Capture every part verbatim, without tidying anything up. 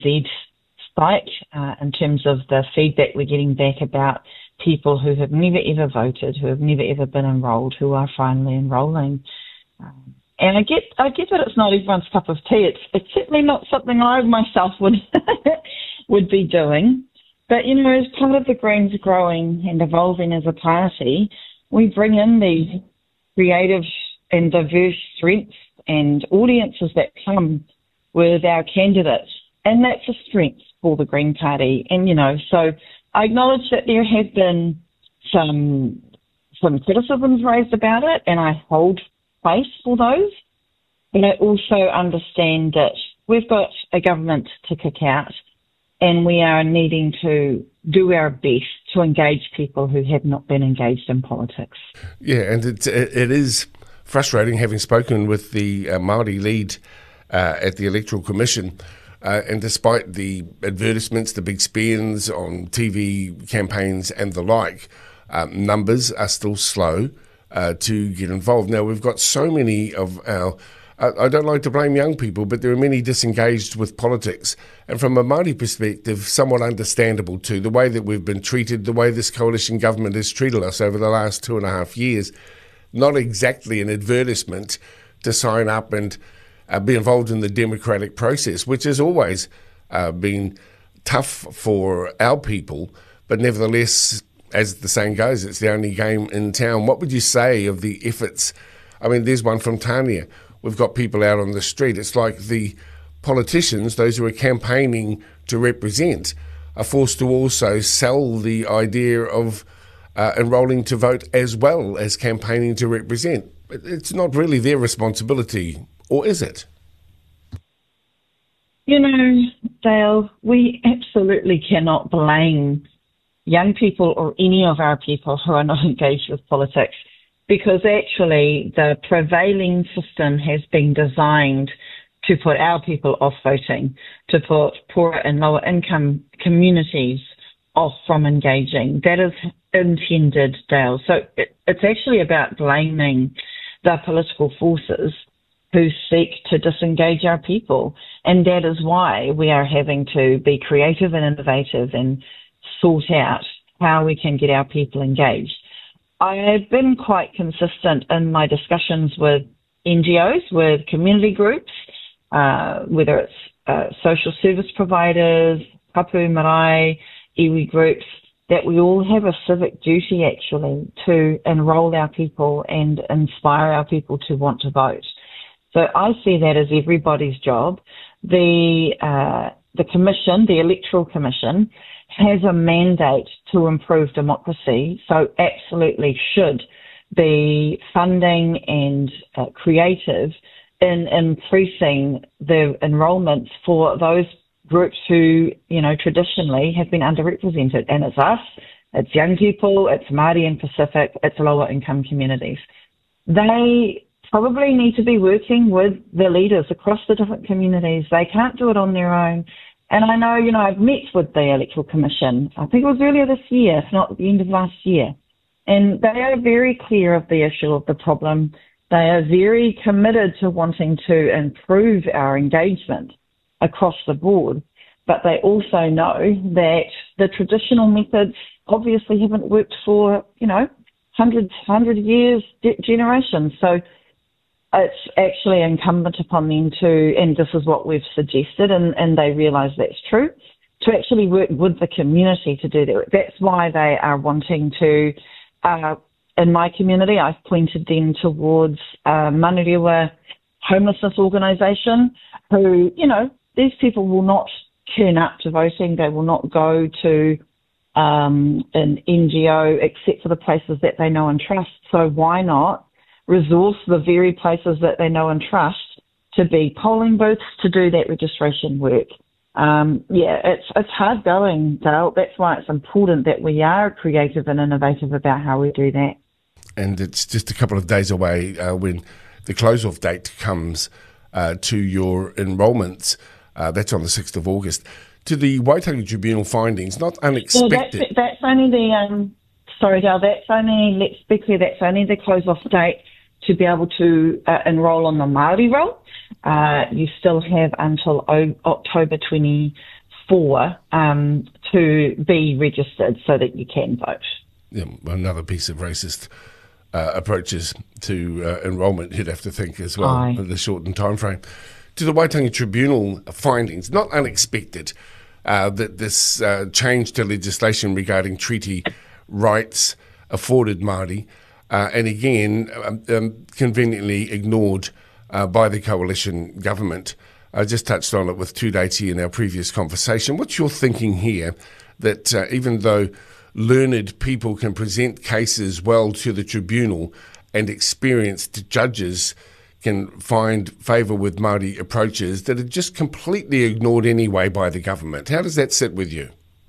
Z site uh, in terms of the feedback we're getting back about people who have never ever voted, who have never ever been enrolled, who are finally enrolling. Um, and I get, I get that it's not everyone's cup of tea. It's, it's certainly not something I myself would would be doing. But you know, as part of the Greens growing and evolving as a party, we bring in these creative and diverse strengths and audiences that come with our candidates, and that's a strength for the Green Party. And you know, so I acknowledge that there have been some some criticisms raised about it, and I hold place for those. But I also understand that we've got a government to kick out, and we are needing to do our best to engage people who have not been engaged in politics. Yeah, and it, it is frustrating, having spoken with the uh, Māori lead uh, at the Electoral Commission, uh, and despite the advertisements, the big spends on T V campaigns and the like, um, numbers are still slow uh, to get involved. Now, we've got so many of our, I, I don't like to blame young people, but there are many disengaged with politics. And from a Māori perspective, somewhat understandable too, the way that we've been treated, the way this coalition government has treated us over the last two and a half years. Not exactly an advertisement to sign up and uh, be involved in the democratic process, which has always uh, been tough for our people, but nevertheless, as the saying goes, it's the only game in town. What would you say of the efforts? I mean, there's one from Tania. We've got people out on the street. It's like the politicians, those who are campaigning to represent, are forced to also sell the idea of Uh, enrolling to vote as well as campaigning to represent. It's not really their responsibility, or is it? You know, Dale, we absolutely cannot blame young people or any of our people who are not engaged with politics, because actually the prevailing system has been designed to put our people off voting, to put poorer and lower income communities off from engaging. That is intended, Dale. So it, it's actually about blaming the political forces who seek to disengage our people. And that is why we are having to be creative and innovative and sort out how we can get our people engaged. I have been quite consistent in my discussions with N G Os, with community groups, uh, whether it's uh, social service providers, kapu marae, iwi groups, that we all have a civic duty actually to enrol our people and inspire our people to want to vote. So I see that as everybody's job. The uh, the commission, the Electoral Commission, has a mandate to improve democracy, so absolutely should be funding and uh, creative in increasing the enrolments for those groups who, you know, traditionally have been underrepresented. And it's us, it's young people, it's Māori and Pacific, it's lower income communities. They probably need to be working with the leaders across the different communities. They can't do it on their own. And I know, you know, I've met with the Electoral Commission, I think it was earlier this year, if not at the end of last year. And they are very clear of the issue of the problem. They are very committed to wanting to improve our engagement across the board, but they also know that the traditional methods obviously haven't worked for, you know, hundreds, hundred years, generations. So it's actually incumbent upon them to, and this is what we've suggested, and, and they realise that's true, to actually work with the community to do that. That's why they are wanting to, uh, in my community, I've pointed them towards uh, Manurewa homelessness organisation, who, you know, these people will not turn up to voting. They will not go to um, an N G O except for the places that they know and trust. So why not resource the very places that they know and trust to be polling booths, to do that registration work? Um, yeah, it's it's hard going, Dale. That's why it's important that we are creative and innovative about how we do that. And it's just a couple of days away uh, when the close-off date comes uh, to your enrolments. Uh, that's on the sixth of August. To the Waitangi Tribunal findings, not unexpected. Yeah, that's, that's only the, um, sorry Dale, that's only, let's be clear, that's only the close-off date to be able to uh, enrol on the Māori roll. Uh, you still have until o- October twenty-fourth um, to be registered so that you can vote. Yeah, another piece of racist uh, approaches to uh, enrolment, you'd have to think as well, Aye. for the shortened time frame. To the Waitangi Tribunal findings, not unexpected uh, that this uh, change to legislation regarding treaty rights afforded Māori, uh, and again, um, um, conveniently ignored uh, by the coalition government. I just touched on it with Tūdeiti in our previous conversation. What's your thinking here that uh, even though learned people can present cases well to the tribunal and experienced judges can find favour with Māori approaches, that are just completely ignored anyway by the government? How does that sit with you?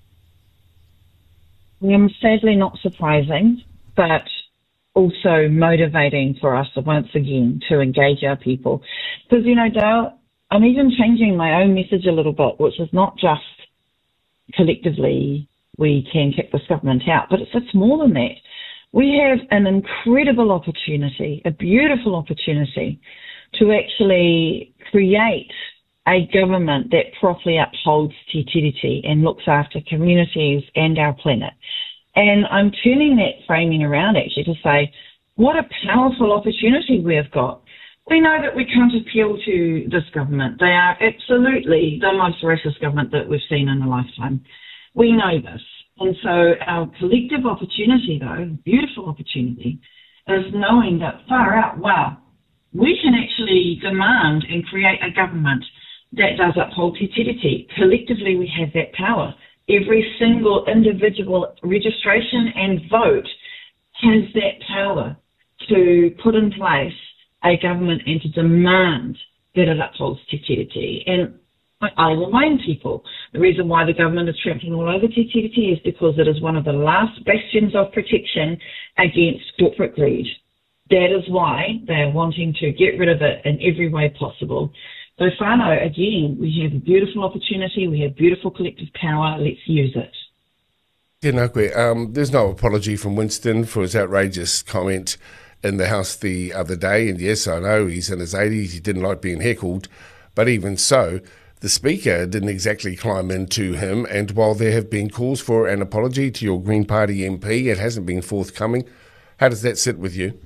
Um, sadly not surprising, but also motivating for us once again to engage our people. Because, you know, Dale, I'm even changing my own message a little bit, which is not just collectively we can kick this government out, but it's, it's more than that. We have an incredible opportunity, a beautiful opportunity to actually create a government that properly upholds Te Tiriti and looks after communities and our planet. And I'm turning that framing around actually to say, what a powerful opportunity we have got. We know that we can't appeal to this government. They are absolutely the most racist government that we've seen in a lifetime. We know this. And so our collective opportunity, though, beautiful opportunity, is knowing that far out, wow, we can actually demand and create a government that does uphold Te Tiriti. Collectively, we have that power. Every single individual registration and vote has that power to put in place a government and to demand that it upholds Te Tiriti. And I remind people, the reason why the government is trampling all over Te Tiriti is because it is one of the last bastions of protection against corporate greed. That is why they are wanting to get rid of it in every way possible. So, whānau, again, we have a beautiful opportunity, we have beautiful collective power, let's use it. Tēnā koe. Um, there's no apology from Winston for his outrageous comment in the House the other day, and yes, I know he's in his eighties, he didn't like being heckled, but even so, the Speaker didn't exactly climb into him, and while there have been calls for an apology to your Green Party M P, it hasn't been forthcoming. How does that sit with you?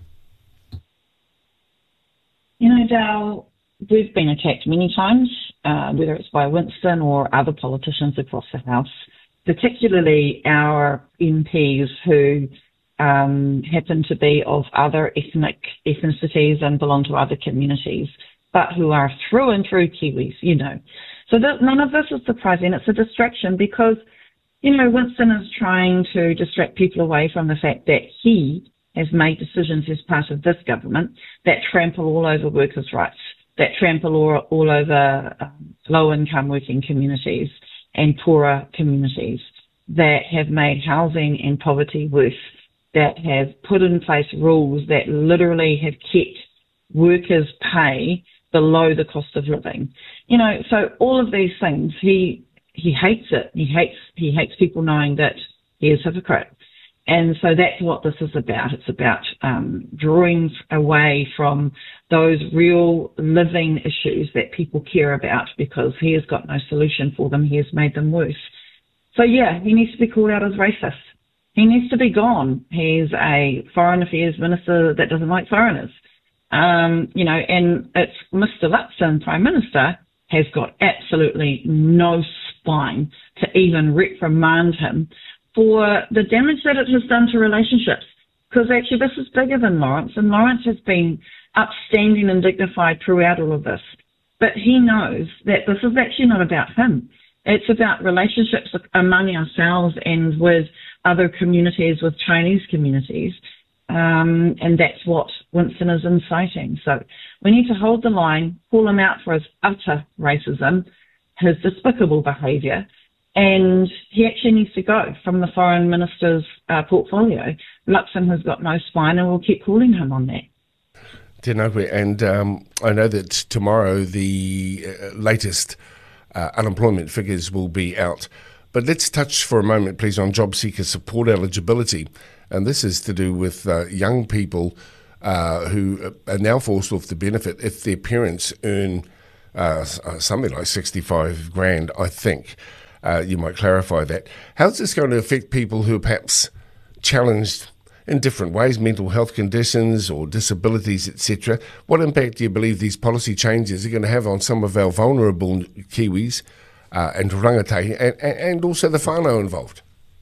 You know, Dale, we've been attacked many times, uh, whether it's by Winston or other politicians across the House, particularly our M Ps who um, happen to be of other ethnic ethnicities and belong to other communities, but who are through and through Kiwis, you know. So that, none of this is surprising. It's a distraction because, you know, Winston is trying to distract people away from the fact that he has made decisions as part of this government that trample all over workers' rights, that trample all, all over um, low-income working communities and poorer communities, that have made housing and poverty worse, that have put in place rules that literally have kept workers' pay below the cost of living. You know, so all of these things, he he hates it. He hates he hates people knowing that he is a hypocrite. And so that's what this is about. It's about um, drawing away from those real living issues that people care about because he has got no solution for them. He has made them worse. So yeah, he needs to be called out as racist. He needs to be gone. He's a foreign affairs minister that doesn't like foreigners. Um, you know, and it's Mister Lutson, Prime Minister, has got absolutely no spine to even reprimand him for the damage that it has done to relationships. Because actually this is bigger than Lawrence, and Lawrence has been upstanding and dignified throughout all of this. But he knows that this is actually not about him. It's about relationships among ourselves and with other communities, with Chinese communities. Um, and that's what Winston is inciting. So we need to hold the line, call him out for his utter racism, his despicable behaviour, and he actually needs to go from the foreign minister's uh, portfolio. Luxon has got no spine, and we'll keep calling him on that. Tēnā koe. And um, I know that tomorrow the uh, latest uh, unemployment figures will be out. But let's touch for a moment, please, on job seeker support eligibility. And this is to do with uh, young people uh, who are now forced off the benefit if their parents earn uh, something like sixty-five grand, I think. Uh, you might clarify that. How's this going to affect people who are perhaps challenged in different ways, mental health conditions or disabilities, et cetera? What impact do you believe these policy changes are going to have on some of our vulnerable Kiwis uh, and rangatahi and, and also the whānau involved?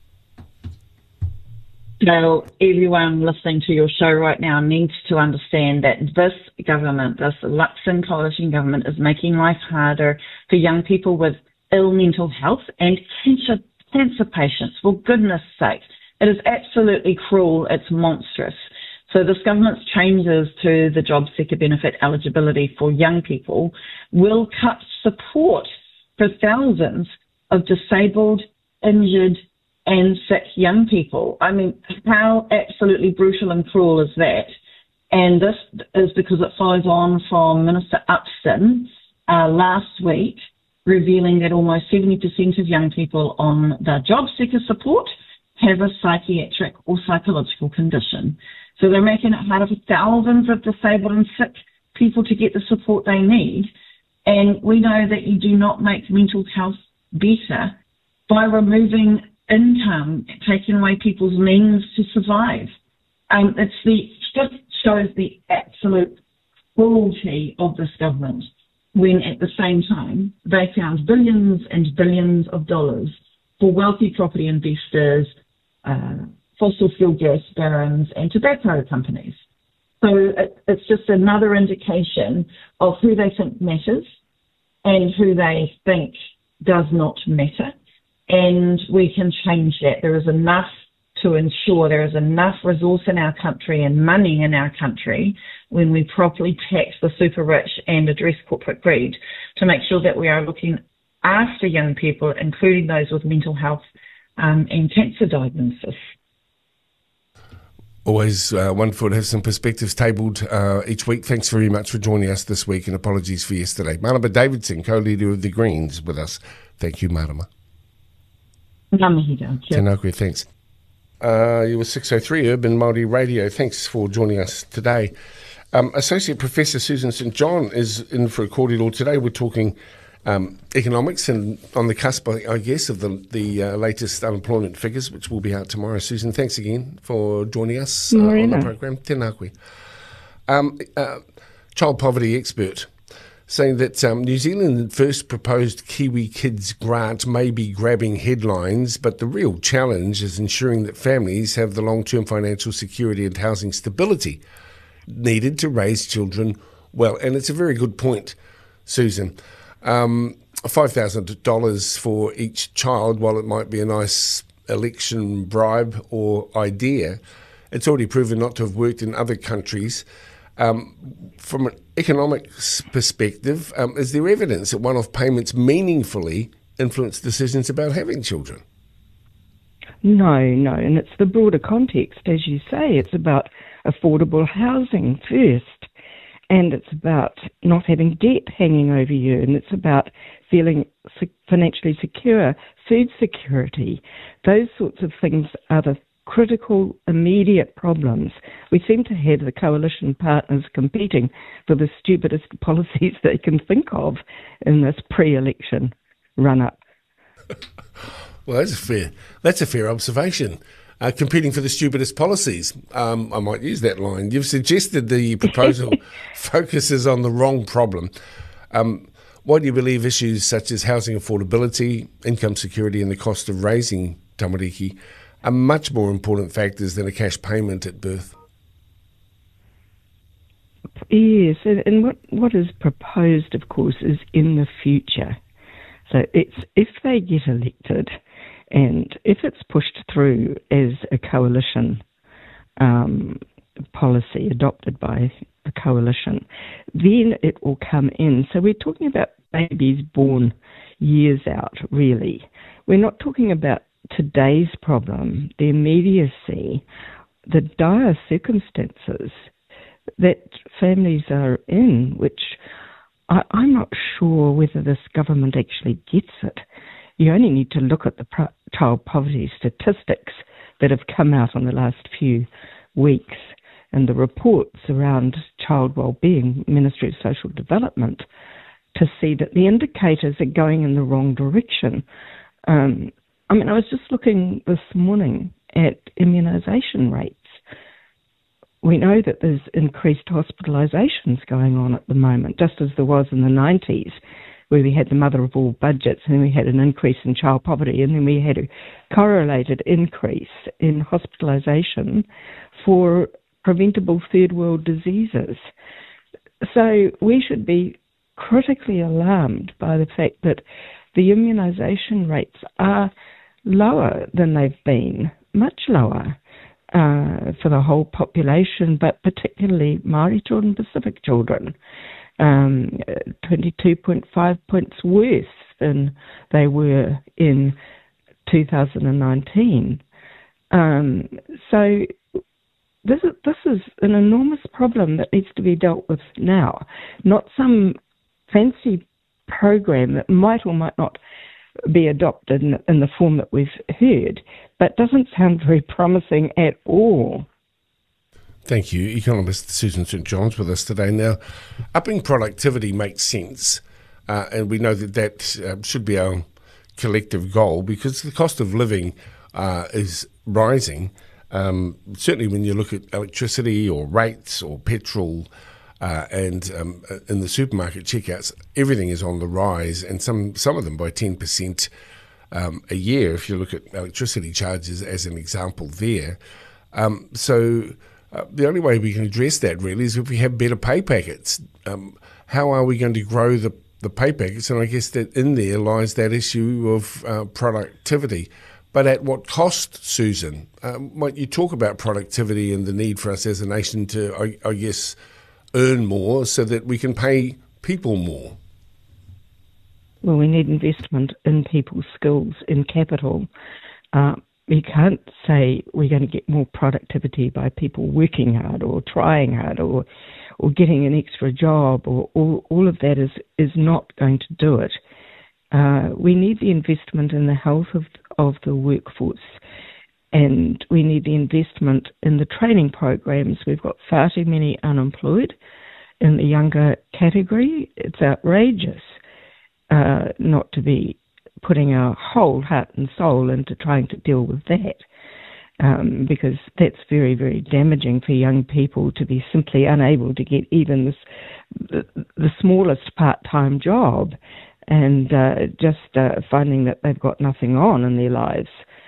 So everyone listening to your show right now needs to understand that this government, this Luxon coalition government, is making life harder for young people with ill mental health and cancer, cancer patients, for goodness sake. It is absolutely cruel. It's monstrous. So this government's changes to the job seeker benefit eligibility for young people will cut support for thousands of disabled, injured, and sick young people. I mean, how absolutely brutal and cruel is that? And this is because it follows on from Minister Upston uh, last week, revealing that almost seventy percent of young people on the job seeker support have a psychiatric or psychological condition. So they're making it harder for thousands of disabled and sick people to get the support they need. And we know that you do not make mental health better by removing income, taking away people's means to survive. Um, it's the just shows the absolute cruelty of this government when at the same time they found billions and billions of dollars for wealthy property investors, uh, fossil fuel gas barons and tobacco companies. So it, it's just another indication of who they think matters and who they think does not matter. And we can change that. There is enough to ensure there is enough resource in our country and money in our country when we properly tax the super rich and address corporate greed to make sure that we are looking after young people, including those with mental health um, and cancer diagnosis. Always uh, wonderful to have some perspectives tabled uh, each week. Thanks very much for joining us this week, and apologies for yesterday. Marama Davidson, co-leader of the Greens, with us. Thank you, Marama. Tēnā koe, thanks. Uh, you were six oh three Urban Māori Radio. Thanks for joining us today. Um, Associate Professor Susan Saint John is in for a kōrero today. We're talking um, economics and on the cusp, I guess, of the, the uh, latest unemployment figures, which will be out tomorrow. Susan, thanks again for joining us uh, on the program. Tēnā koe. Um, uh, child poverty expert saying that um, New Zealand's first proposed Kiwi Kids grant may be grabbing headlines, but the real challenge is ensuring that families have the long-term financial security and housing stability needed to raise children well. And it's a very good point, Susan. Um, five thousand dollars for each child, while it might be a nice election bribe or idea, it's already proven not to have worked in other countries. Um, from an economic perspective, um, is there evidence that one-off payments meaningfully influence decisions about having children? No, no, and it's the broader context, as you say. It's about affordable housing first, and it's about not having debt hanging over you, and it's about feeling financially secure, food security. Those sorts of things are the critical, immediate problems. We seem to have the coalition partners competing for the stupidest policies they can think of in this pre-election run-up. Well, that's a fair, that's a fair observation. Uh, competing for the stupidest policies. Um, I might use that line. You've suggested the proposal focuses on the wrong problem. Um, why do you believe issues such as housing affordability, income security and the cost of raising tamariki are much more important factors than a cash payment at birth? Yes, and, and what, what is proposed, of course, is in the future. So it's if they get elected and if it's pushed through as a coalition um, policy adopted by the coalition, then it will come in. So we're talking about babies born years out, really. We're not talking about today's problem, the immediacy, the dire circumstances that families are in, which I, I'm not sure whether this government actually gets it. You only need to look at the pro- child poverty statistics that have come out in the last few weeks. and the reports around child wellbeing, Ministry of Social Development, to see that the indicators are going in the wrong direction. Um, I mean, I was just looking this morning at immunisation rates. We know that there's increased hospitalisations going on at the moment, just as there was in the nineties, where we had the mother of all budgets, and then we had an increase in child poverty, and then we had a correlated increase in hospitalisation for preventable third world diseases. So we should be critically alarmed by the fact that the immunisation rates are lower than they've been, much lower uh, for the whole population, but particularly Māori children, Pacific children. Um, twenty-two point five points worse than they were in two thousand nineteen. Um, so this is, this is an enormous problem that needs to be dealt with now, not some fancy program that might or might not be adopted in, in the form that we've heard, but doesn't sound very promising at all. Thank you. Economist Susan St John's with us today. Now, upping productivity makes sense, uh, and we know that that uh, should be our collective goal because the cost of living uh, is rising. Um, certainly when you look at electricity or rates or petrol uh, and um, in the supermarket checkouts, everything is on the rise, and some, some of them by ten percent um, a year, if you look at electricity charges as an example there. Um, so... Uh, the only way we can address that really is if we have better pay packets. Um, how are we going to grow the, the pay packets? And I guess that in there lies that issue of uh, productivity. But at what cost, Susan? Um, might you talk about productivity and the need for us as a nation to, I, I guess, earn more so that we can pay people more? Well, we need investment in people's skills, in capital. Uh, We can't say we're going to get more productivity by people working hard or trying hard or or getting an extra job, or all, all of that is, is not going to do it. Uh, we need the investment in the health of, of the workforce, and we need the investment in the training programs. We've got far too many unemployed in the younger category. It's outrageous uh, not to be putting our whole heart and soul into trying to deal with that, um, because that's very, very damaging for young people to be simply unable to get even this, the, the smallest part-time job and uh, just uh, finding that they've got nothing on in their lives.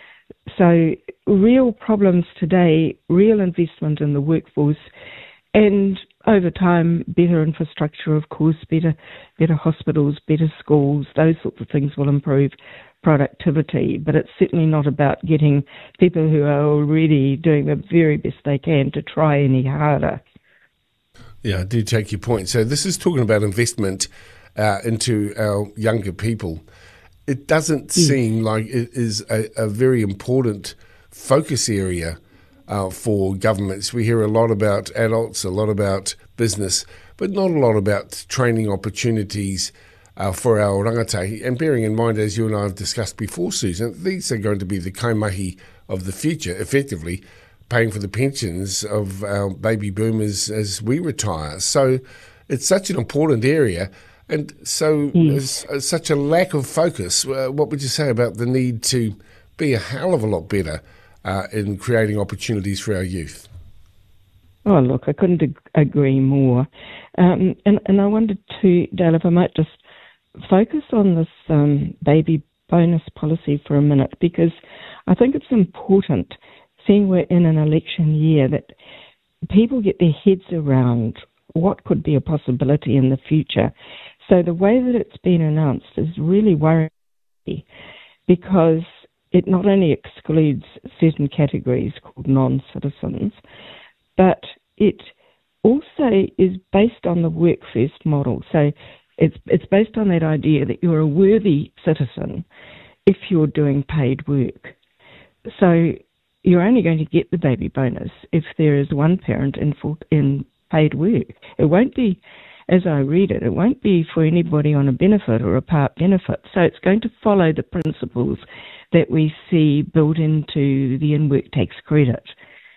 So real problems today, real investment in the workforce, and over time, better infrastructure, of course, better better hospitals, better schools, those sorts of things will improve productivity. But it's certainly not about getting people who are already doing the very best they can to try any harder. Yeah, I do take your point. So this is talking about investment uh, into our younger people. It doesn't yes. seem like it is a, a very important focus area Uh, for governments. We hear a lot about adults, a lot about business, but not a lot about training opportunities uh, for our rangatahi. And bearing in mind, as you and I have discussed before, Susan, these are going to be the kaimahi of the future, effectively paying for the pensions of our baby boomers as we retire. So it's such an important area, and so yes. there's such a lack of focus. Uh, what would you say about the need to be a hell of a lot better Uh, in creating opportunities for our youth? Oh, look, I couldn't ag- agree more. Um, and, and I wondered too, Dale, if I might just focus on this um, baby bonus policy for a minute, because I think it's important, seeing we're in an election year, that people get their heads around what could be a possibility in the future. So the way that it's been announced is really worrying, because it not only excludes certain categories called non-citizens, but it also is based on the work first model. So it's it's based on that idea that you're a worthy citizen if you're doing paid work. So you're only going to get the baby bonus if there is one parent in full, in paid work. It won't be, as I read it, it won't be for anybody on a benefit or a part benefit. So it's going to follow the principles that we see built into the in-work tax credit.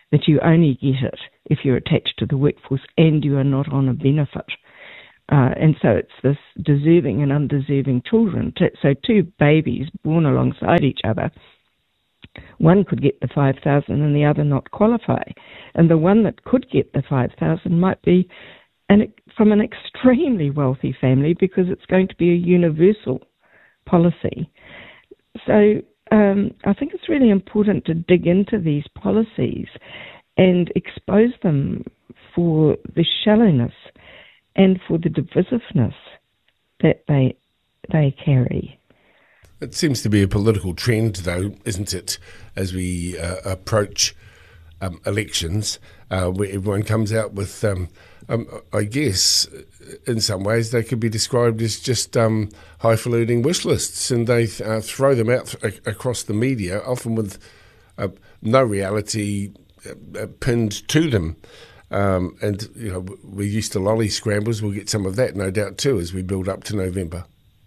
that you only get it if you're attached to the workforce and you are not on a benefit. Uh, and so it's this deserving and undeserving children. So two babies born alongside each other, one could get the five thousand and the other not qualify. And the one that could get the five thousand might be an, from an extremely wealthy family because it's going to be a universal policy. So um, I think it's really important to dig into these policies and expose them for the shallowness and for the divisiveness that they they carry. It seems to be a political trend, though, isn't it, as we uh, approach um, elections, uh, where everyone comes out with, um, um, I guess, in some ways they could be described as just um, highfalutin wish lists, and they uh, throw them out th- across the media, often with uh, no reality uh, pinned to them. Um, and, you know, we're used to lolly scrambles. We'll get some of that, no doubt, too, as we build up to November.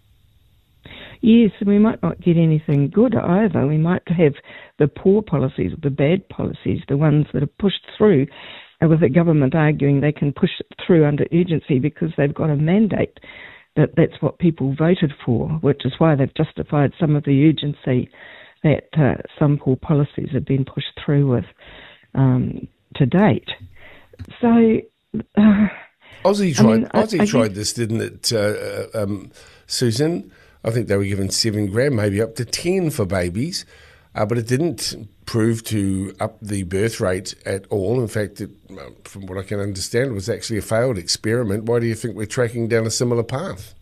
Yes, and we might not get anything good either. We might have the poor policies, the bad policies, the ones that are pushed through, and with the government arguing they can push it through under urgency because they've got a mandate that that's what people voted for, which is why they've justified some of the urgency that uh, some poor policies have been pushed through with um, to date. So, uh, Aussie tried. I mean, Aussie I, I tried guess, this, didn't it, uh, um, Susan? I think they were given seven grand, maybe up to ten for babies, uh, but it didn't prove to up the birth rate at all. In fact, it, from what I can understand, it was actually a failed experiment. Why do you think we're tracking down a similar path?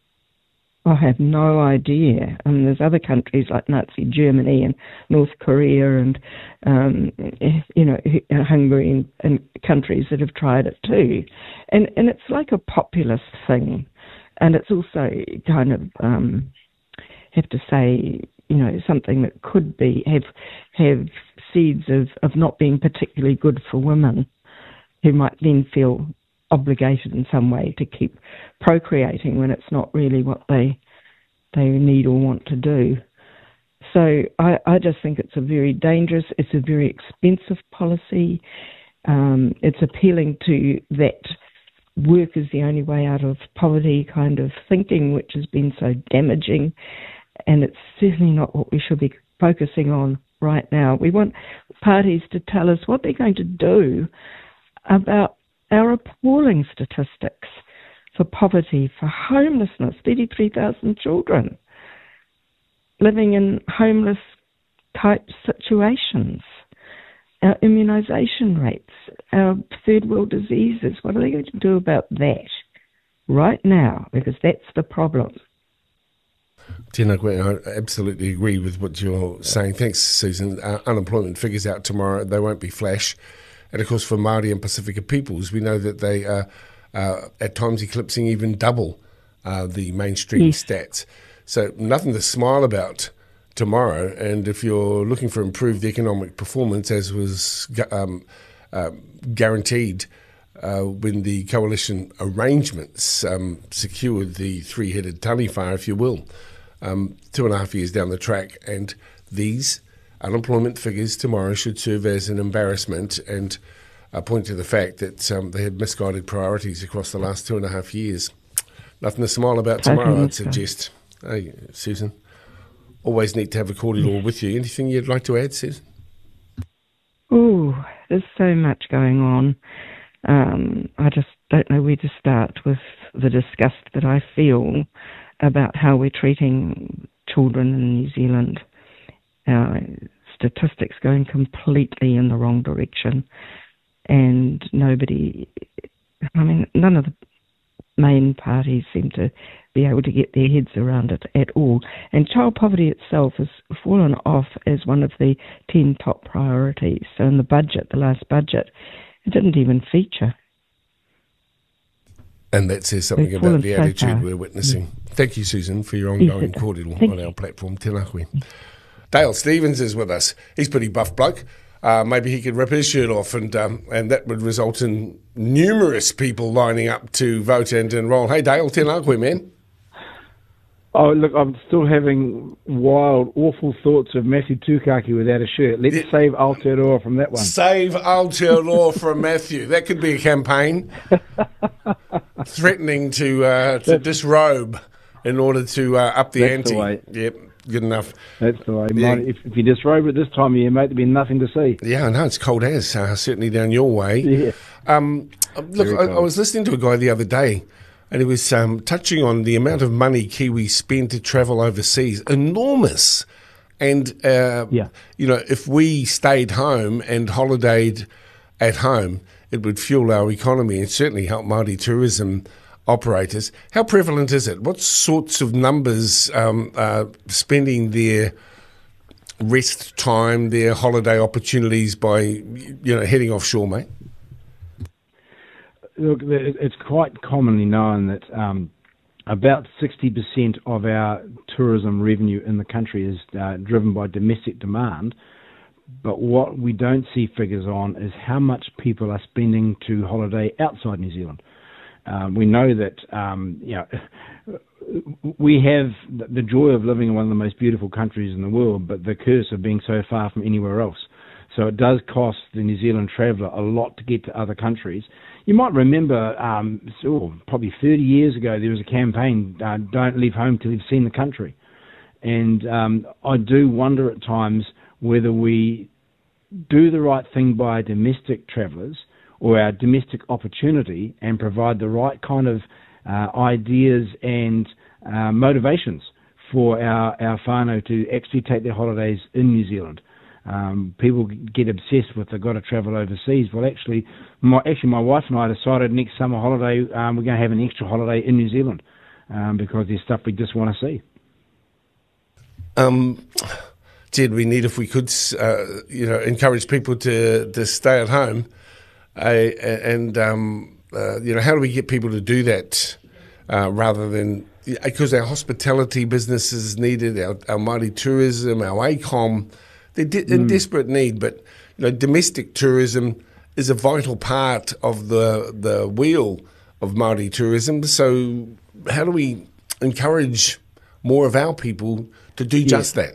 I have no idea. I mean, there's other countries like Nazi Germany and North Korea and, um, you know, Hungary and, and countries that have tried it too. And, and it's like a populist thing. And it's also kind of, um, have to say, you know, something that could be, have have seeds of, of not being particularly good for women who might then feel obligated in some way to keep procreating when it's not really what they they need or want to do. So I, I just think it's a very dangerous, it's a very expensive policy. Um, it's appealing to that work is the only way out of poverty kind of thinking, which has been so damaging, and it's certainly not what we should be focusing on right now. We want parties to tell us what they're going to do about our appalling statistics for poverty, for homelessness, thirty-three thousand children living in homeless type situations, our immunisation rates, our third world diseases. What are they going to do about that right now? Because that's the problem. Tēnā koe, I absolutely agree with what you're saying. Thanks, Susan. Uh, unemployment figures out tomorrow. They won't be flash. And, of course, for Māori and Pacifica peoples, we know that they are uh, at times eclipsing even double uh, the mainstream yes. stats. So nothing to smile about tomorrow. And if you're looking for improved economic performance, as was um, uh, guaranteed uh, when the coalition arrangements um, secured the three-headed taniwha, if you will, um, two and a half years down the track, and these unemployment figures tomorrow should serve as an embarrassment and uh, point to the fact that um, they had misguided priorities across the last two and a half years. Nothing to smile about tomorrow, I'd suggest. Hey, Susan, always need to have a cordial with you. Anything you'd like to add, Susan? Oh, there's so much going on. Um, I just don't know where to start with the disgust that I feel about how we're treating children in New Zealand. Uh, statistics going completely in the wrong direction, and nobody, I mean, none of the main parties seem to be able to get their heads around it at all. And child poverty itself has fallen off as one of the ten top priorities. So in the budget, the last budget, it didn't even feature. And that says something It's about the so attitude far. we're witnessing. Yes. Thank you, Susan, for your ongoing Yes, cordial Thank on you. our platform. Tēnā koe. Dale Stevens is with us. He's a pretty buff bloke. Uh, maybe he could rip his shirt off, and um, and that would result in numerous people lining up to vote and enrol. Hey, Dale, tēnā koe, man. Oh, look, I'm still having wild, awful thoughts of Matthew Tukaki without a shirt. Let's yeah. save Aotearoa from that one. Save Aotearoa from Matthew. That could be a campaign. Threatening to uh, to disrobe in order to uh, up the That's ante. The way. Yep, good enough. That's the way. Yeah. If, if you disrobe it this time of year, mate, there'll be nothing to see. Yeah, I know, it's cold as, uh, certainly down your way. Yeah. Um, look, I, I was listening to a guy the other day, and he was um, touching on the amount of money Kiwis spend to travel overseas. Enormous. And, uh, yeah. you know, if we stayed home and holidayed at home, it would fuel our economy and certainly help Māori tourism operators. How prevalent is it? What sorts of numbers um, are spending their rest time, their holiday opportunities by, you know, heading offshore, mate? Look, it's quite commonly known that um, about sixty percent of our tourism revenue in the country is uh, driven by domestic demand. But what we don't see figures on is how much people are spending to holiday outside New Zealand. Um, we know that um, you know, we have the joy of living in one of the most beautiful countries in the world, but the curse of being so far from anywhere else. So it does cost the New Zealand traveller a lot to get to other countries. You might remember, um, so probably thirty years ago, there was a campaign, uh, don't leave home till you've seen the country. And um, I do wonder at times whether we do the right thing by our domestic travellers or our domestic opportunity and provide the right kind of uh, ideas and uh, motivations for our, our whānau to actually take their holidays in New Zealand. Um, people get obsessed with they've got to travel overseas. Well, actually, my actually my wife and I decided next summer holiday um, we're going to have an extra holiday in New Zealand um, because there's stuff we just want to see. Um, Jed, we need if we could, uh, you know, encourage people to to stay at home, uh, and um, uh, you know, how do we get people to do that uh, rather than because our hospitality business is needed, our, our Māori tourism, our A COM. They're de- in mm. desperate need, but you know, domestic tourism is a vital part of the the wheel of Māori tourism. So, how do we encourage more of our people to do just yeah. that?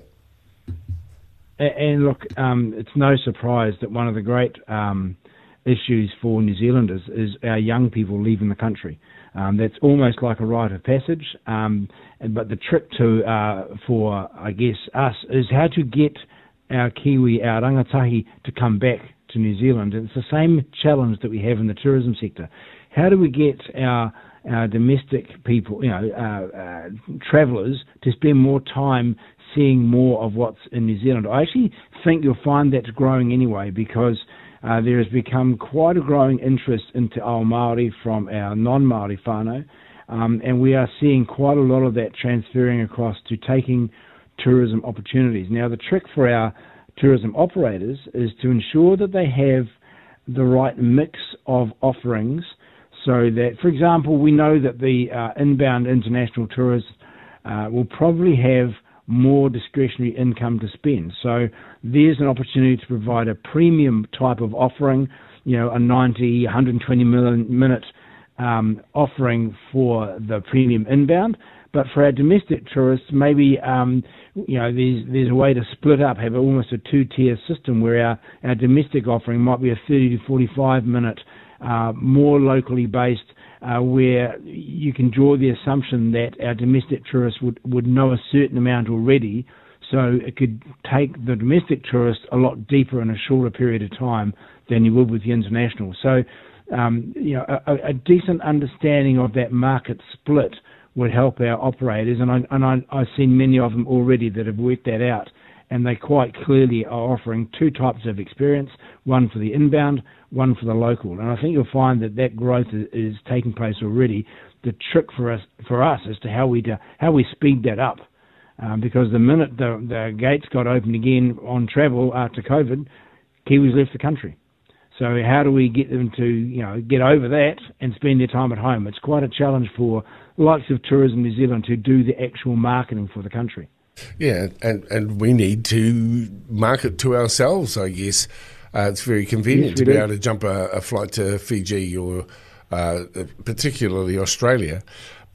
And, and look, um, it's no surprise that one of the great um, issues for New Zealanders is our young people leaving the country. Um, that's almost like a rite of passage. Um, but the trick to uh, for I guess us is how to get our Kiwi, our rangatahi, to come back to New Zealand. And it's the same challenge that we have in the tourism sector. How do we get our our domestic people, you know, uh, uh, travellers, to spend more time seeing more of what's in New Zealand? I actually think you'll find that's growing anyway, because uh, there has become quite a growing interest into ao Māori from our non-Māori whānau, um, and we are seeing quite a lot of that transferring across to taking tourism opportunities. Now, the trick for our tourism operators is to ensure that they have the right mix of offerings, so that, for example, we know that the uh, inbound international tourists uh, will probably have more discretionary income to spend. So there's an opportunity to provide a premium type of offering, you know, a ninety, one hundred twenty minute um, offering for the premium inbound. But for our domestic tourists, maybe um, you know, there's there's a way to split up, have almost a two-tier system where our, our domestic offering might be a thirty to forty-five minute, uh, more locally based, uh, where you can draw the assumption that our domestic tourists would, would know a certain amount already, so it could take the domestic tourist a lot deeper in a shorter period of time than you would with the international. So, um, you know, a, a decent understanding of that market split would help our operators, and I and I, I've seen many of them already that have worked that out, and they quite clearly are offering two types of experience: one for the inbound, one for the local. And I think you'll find that that growth is, is taking place already. The trick for us for us as to how we do, how we speed that up, um, because the minute the, the gates got opened again on travel after COVID, Kiwis left the country. So how do we get them to, you know, get over that and spend their time at home? It's quite a challenge for the likes of Tourism New Zealand to do the actual marketing for the country. Yeah, and, and we need to market to ourselves, I guess. Uh, it's very convenient yes, to be do. able to jump a, a flight to Fiji or uh, particularly Australia.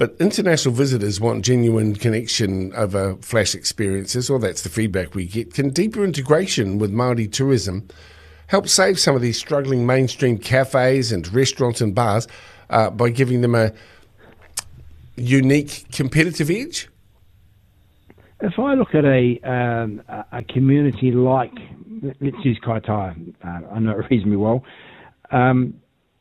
But international visitors want genuine connection over flash experiences, or that's the feedback we get. Can deeper integration with Māori tourism help save some of these struggling mainstream cafes and restaurants and bars uh, by giving them a unique competitive edge? If I look at a um, a community like, let's use Kaitaia, uh, I know it reasonably well, um,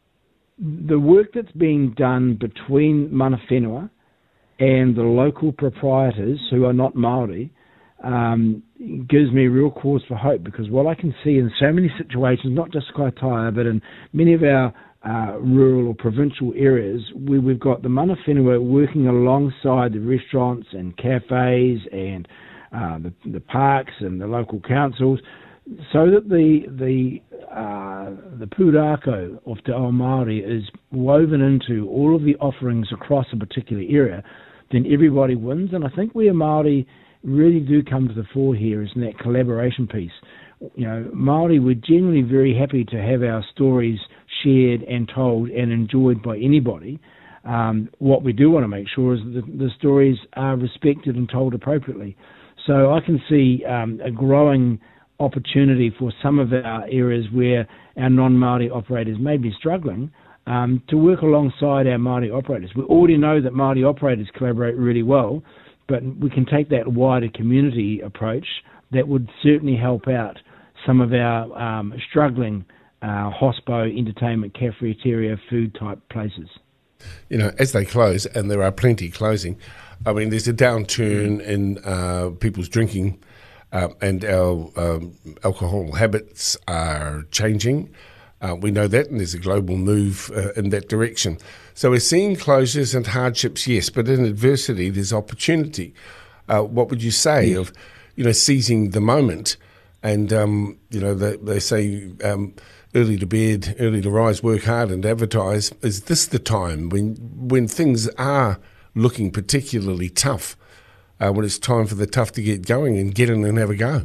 the work that's being done between mana whenua and the local proprietors who are not Māori um, gives me real cause for hope, because what I can see in so many situations, not just Kaitaia, but in many of our uh, rural or provincial areas, where we've got the mana whenua working alongside the restaurants and cafes and uh, the, the parks and the local councils, so that the the uh, the pūrākau of Te Ao Māori is woven into all of the offerings across a particular area, then everybody wins. And I think we Māori really do come to the fore here, is in that collaboration piece. You know, Māori, we're generally very happy to have our stories shared and told and enjoyed by anybody. Um, what we do want to make sure is that the, the stories are respected and told appropriately. So I can see um, a growing opportunity for some of our areas where our non-Māori operators may be struggling um, to work alongside our Māori operators. We already know that Māori operators collaborate really well, but we can take that wider community approach that would certainly help out some of our um, struggling uh, hospo, entertainment, cafeteria, food type places. You know, as they close, and there are plenty closing, I mean, there's a downturn in uh, people's drinking. Uh, and our um, alcohol habits are changing. Uh, we know that, and there's a global move uh, in that direction. So we're seeing closures and hardships, yes, but in adversity, there's opportunity. Uh, what would you say of, you know, seizing the moment? And, um, you know, they, they say um, early to bed, early to rise, work hard and advertise. Is this the time when when things are looking particularly tough? Uh, when it's time for the tough to get going and get in and have a go?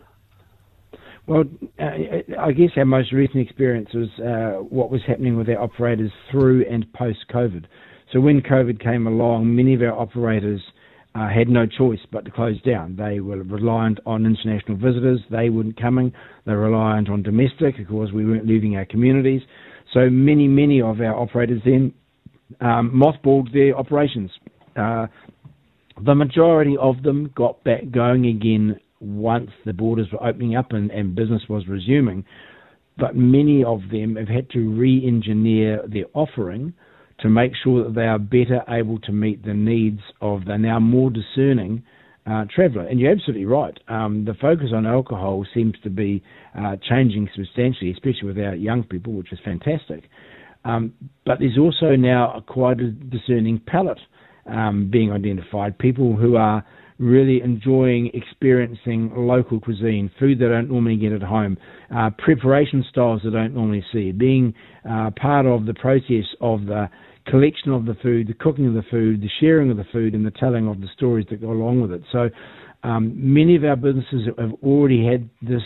Well, uh, I guess our most recent experience was uh, what was happening with our operators through and post-COVID. So when COVID came along, many of our operators uh, had no choice but to close down. They were reliant on international visitors. They weren't coming. They were reliant on domestic, of course, we weren't leaving our communities. So many, many of our operators then um, mothballed their operations. Uh, The majority of them got back going again once the borders were opening up and, and business was resuming, but many of them have had to re-engineer their offering to make sure that they are better able to meet the needs of the now more discerning uh, traveller. And you're absolutely right. Um, the focus on alcohol seems to be uh, changing substantially, especially with our young people, which is fantastic. Um, but there's also now a quite a discerning palate Um, being identified, people who are really enjoying experiencing local cuisine, food they don't normally get at home, uh, preparation styles they don't normally see, being uh, part of the process of the collection of the food, the cooking of the food, the sharing of the food, and the telling of the stories that go along with it. So um, many of our businesses have already had this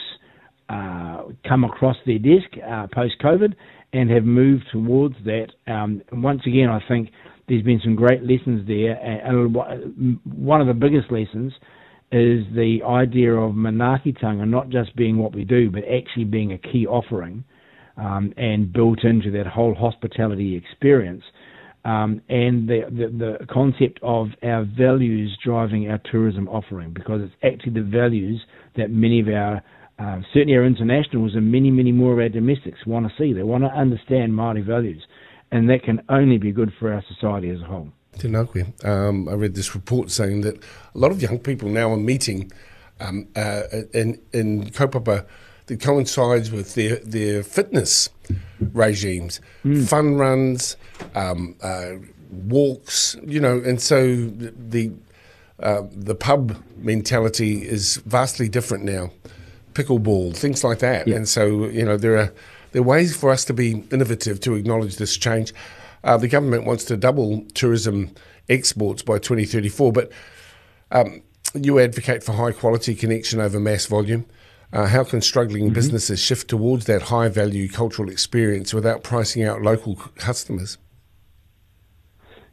uh, come across their desk uh, post-COVID and have moved towards that. Um, and once again, I think there's been some great lessons there, and one of the biggest lessons is the idea of manaakitanga not just being what we do, but actually being a key offering um, and built into that whole hospitality experience, um, and the, the, the concept of our values driving our tourism offering, because it's actually the values that many of our, uh, certainly our internationals and many, many more of our domestics want to see. They want to understand Māori values. And that can only be good for our society as a whole. Te Ngākoe. Um, I read this report saying that a lot of young people now are meeting um, uh, in, in kaupapa that coincides with their, their fitness regimes, mm. fun runs, um, uh, walks, you know, and so the uh, the pub mentality is vastly different now. Pickleball, things like that. Yeah. And so, you know, there are There are ways for us to be innovative to acknowledge this change. Uh, the government wants to double tourism exports by twenty thirty-four, but um, you advocate for high quality connection over mass volume. Uh, how can struggling mm-hmm. businesses shift towards that high value cultural experience without pricing out local customers?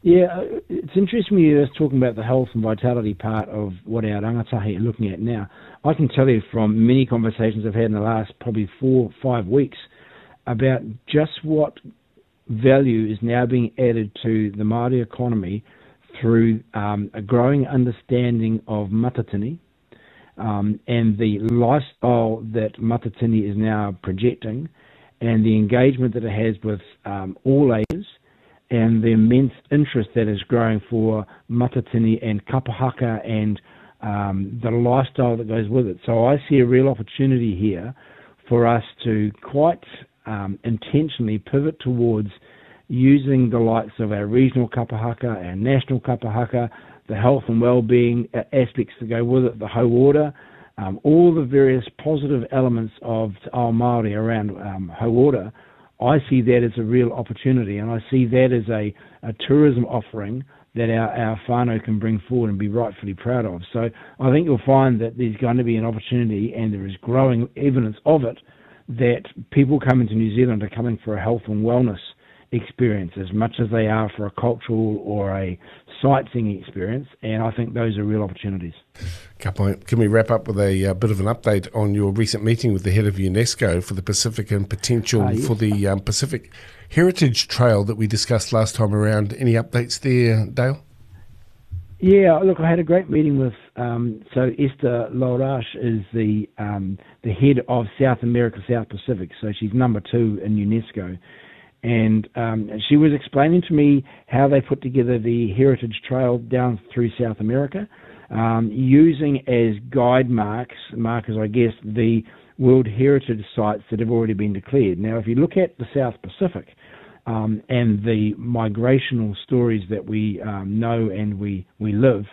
Yeah, it's interesting when you're just talking about the health and vitality part of what our rangatahi are looking at now. I can tell you from many conversations I've had in the last probably four, five weeks about just what value is now being added to the Māori economy through um, a growing understanding of matatini um, and the lifestyle that matatini is now projecting, and the engagement that it has with um, all ages, and the immense interest that is growing for matatini and kapahaka and um, the lifestyle that goes with it. So I see a real opportunity here for us to quite um, intentionally pivot towards using the likes of our regional kapahaka, our national kapahaka, the health and well-being aspects that go with it, the hauora, um, all the various positive elements of our Māori around um, hauora. I see that as a real opportunity, and I see that as a, a tourism offering that our, our whānau can bring forward and be rightfully proud of. So I think you'll find that there's going to be an opportunity, and there is growing evidence of it, that people coming to New Zealand are coming for a health and wellness experience as much as they are for a cultural or a sightseeing experience, and I think those are real opportunities. Can we wrap up with a, a bit of an update on your recent meeting with the head of UNESCO for the Pacific and potential uh, yes. for the um, Pacific Heritage Trail that we discussed last time around? Any updates there, Dale? Yeah, look, I had a great meeting with, um, so Esther Laurache is the um, the head of South America, South Pacific, so she's number two in UNESCO. And um, she was explaining to me how they put together the Heritage Trail down through South America, um, using as guide marks, markers, I guess, the World Heritage Sites that have already been declared. Now, if you look at the South Pacific um, and the migrational stories that we um, know and we, we live,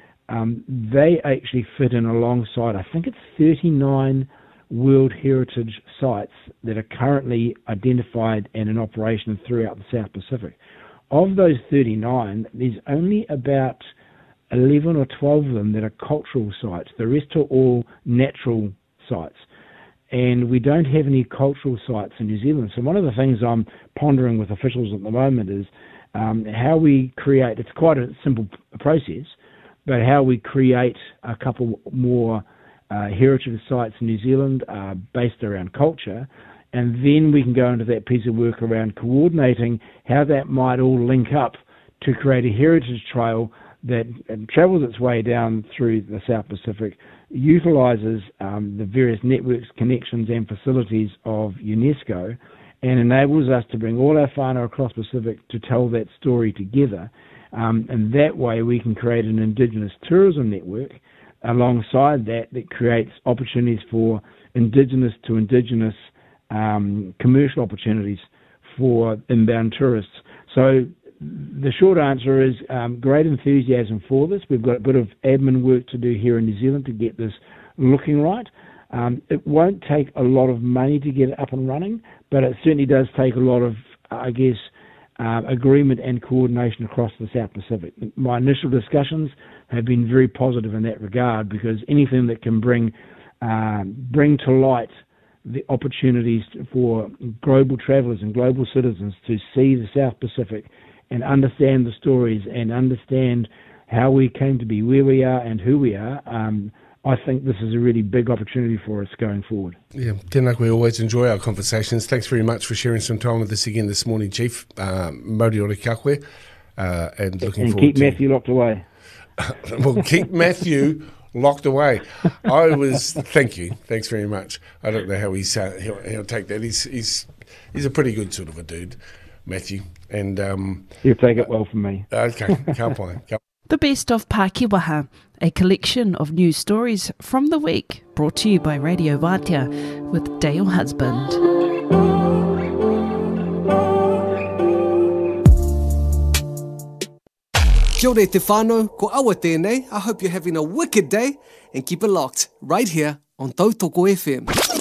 um, they actually fit in alongside, I think it's thirty-nine World Heritage Sites that are currently identified and in operation throughout the South Pacific. Of those thirty-nine, there's only about eleven or twelve of them that are cultural sites. The rest are all natural sites. And we don't have any cultural sites in New Zealand. So one of the things I'm pondering with officials at the moment is um, how we create, it's quite a simple process, but how we create a couple more Uh, heritage sites in New Zealand uh, based around culture, and then we can go into that piece of work around coordinating how that might all link up to create a heritage trail that um, travels its way down through the South Pacific, utilises um, the various networks, connections and facilities of UNESCO, and enables us to bring all our whānau across Pacific to tell that story together. Um, and that way we can create an Indigenous tourism network alongside that that creates opportunities for Indigenous to Indigenous um, commercial opportunities for inbound tourists. So the short answer is um, great enthusiasm for this. We've got a bit of admin work to do here in New Zealand to get this looking right. Um, it won't take a lot of money to get it up and running, but it certainly does take a lot of, I guess, Uh, agreement and coordination across the South Pacific. My initial discussions have been very positive in that regard, because anything that can bring uh, bring to light the opportunities for global travellers and global citizens to see the South Pacific and understand the stories and understand how we came to be where we are and who we are, um, I think this is a really big opportunity for us going forward. Yeah, Tēnā, we always enjoy our conversations. Thanks very much for sharing some time with us again this morning, Chief. Uh, Mauri ore kia koe, uh, and looking and forward keep to... Matthew locked away. Well, keep Matthew locked away. I was... Thank you. Thanks very much. I don't know how he's, uh, he'll, he'll take that. He's, he's, he's a pretty good sort of a dude, Matthew. And um, he'll take it well from me. Okay, can't play. The Best of Pākehā, a collection of news stories from the week, brought to you by Radio Vātia with Dale Husband. Kia ora te whānau, ko awa tēnei. I hope you're having a wicked day, and keep it locked right here on Tautoko F M.